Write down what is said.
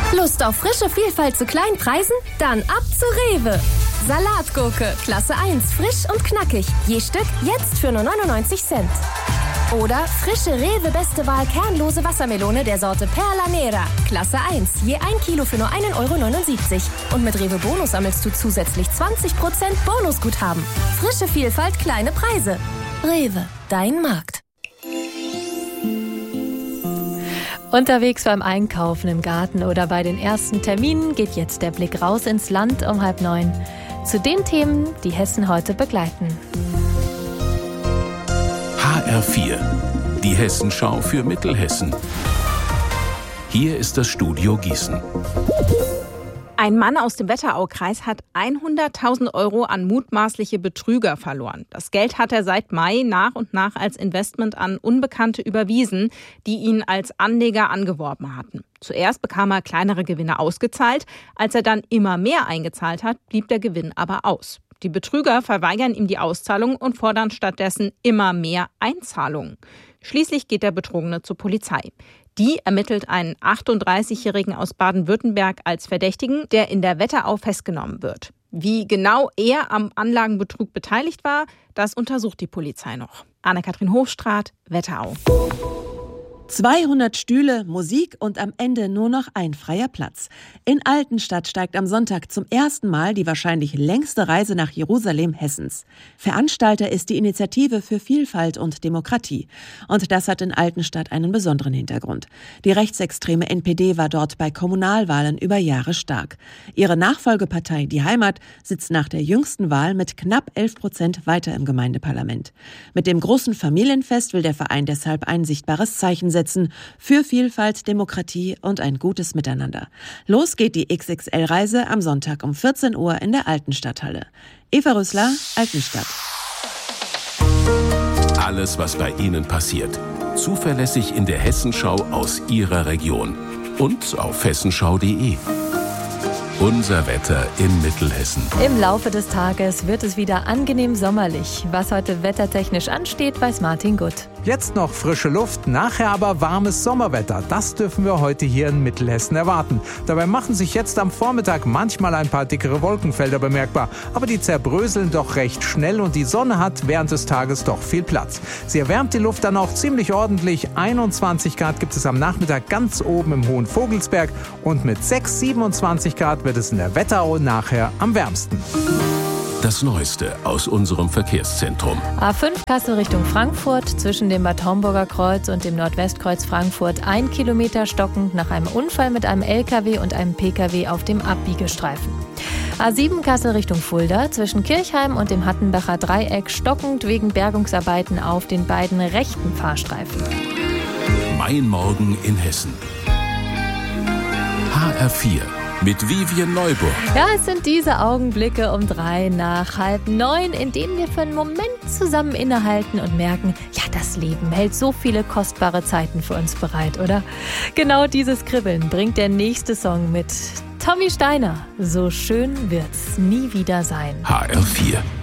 Lust auf frische Vielfalt zu kleinen Preisen? Dann ab zu Rewe. Salatgurke, Klasse 1, frisch und knackig. Je Stück jetzt für nur 99 Cent. Oder frische Rewe Beste Wahl kernlose Wassermelone der Sorte Perla Nera. Klasse 1, je 1 Kilo für nur 1,79 €. Und mit Rewe Bonus sammelst du zusätzlich 20% Bonusguthaben. Frische Vielfalt, kleine Preise. Rewe, dein Markt. Unterwegs beim Einkaufen im Garten oder bei den ersten Terminen geht jetzt der Blick raus ins Land um 8:30 zu den Themen, die Hessen heute begleiten. HR4, die Hessenschau für Mittelhessen. Hier ist das Studio Gießen. Ein Mann aus dem Wetteraukreis hat 100.000 € an mutmaßliche Betrüger verloren. Das Geld hat er seit Mai nach und nach als Investment an Unbekannte überwiesen, die ihn als Anleger angeworben hatten. Zuerst bekam er kleinere Gewinne ausgezahlt. Als er dann immer mehr eingezahlt hat, blieb der Gewinn aber aus. Die Betrüger verweigern ihm die Auszahlung und fordern stattdessen immer mehr Einzahlungen. Schließlich geht der Betrogene zur Polizei. Die ermittelt einen 38-Jährigen aus Baden-Württemberg als Verdächtigen, der in der Wetterau festgenommen wird. Wie genau er am Anlagenbetrug beteiligt war, das untersucht die Polizei noch. Anne-Kathrin Hofstraat, Wetterau. 200 Stühle, Musik und am Ende nur noch ein freier Platz. In Altenstadt steigt am Sonntag zum ersten Mal die wahrscheinlich längste Reise nach Jerusalem Hessens. Veranstalter ist die Initiative für Vielfalt und Demokratie. Und das hat in Altenstadt einen besonderen Hintergrund. Die rechtsextreme NPD war dort bei Kommunalwahlen über Jahre stark. Ihre Nachfolgepartei, die Heimat, sitzt nach der jüngsten Wahl mit knapp 11% weiter im Gemeindeparlament. Mit dem großen Familienfest will der Verein deshalb ein sichtbares Zeichen setzen für Vielfalt, Demokratie und ein gutes Miteinander. Los geht die XXL-Reise am Sonntag um 14 Uhr in der Altenstadthalle. Eva Rüssler, Altenstadt. Alles, was bei Ihnen passiert. Zuverlässig in der Hessenschau aus Ihrer Region. Und auf hessenschau.de. Unser Wetter in Mittelhessen. Im Laufe des Tages wird es wieder angenehm sommerlich. Was heute wettertechnisch ansteht, weiß Martin Gutt. Jetzt noch frische Luft, nachher aber warmes Sommerwetter. Das dürfen wir heute hier in Mittelhessen erwarten. Dabei machen sich jetzt am Vormittag manchmal ein paar dickere Wolkenfelder bemerkbar. Aber die zerbröseln doch recht schnell und die Sonne hat während des Tages doch viel Platz. Sie erwärmt die Luft dann auch ziemlich ordentlich. 21 Grad gibt es am Nachmittag ganz oben im Hohen Vogelsberg. Und mit 27 Grad wird es in der Wetterau nachher am wärmsten. Das Neueste aus unserem Verkehrszentrum. A5 Kassel Richtung Frankfurt, zwischen dem Bad Homburger Kreuz und dem Nordwestkreuz Frankfurt 1 Kilometer stockend nach einem Unfall mit einem LKW und einem PKW auf dem Abbiegestreifen. A7 Kassel Richtung Fulda, zwischen Kirchheim und dem Hattenbacher Dreieck stockend wegen Bergungsarbeiten auf den beiden rechten Fahrstreifen. Mein Morgen in Hessen. HR4. Mit Vivian Neuburg. Ja, es sind diese Augenblicke um 8:03, in denen wir für einen Moment zusammen innehalten und merken, ja, das Leben hält so viele kostbare Zeiten für uns bereit, oder? Genau dieses Kribbeln bringt der nächste Song mit. Tommy Steiner, so schön wird's nie wieder sein. HR4.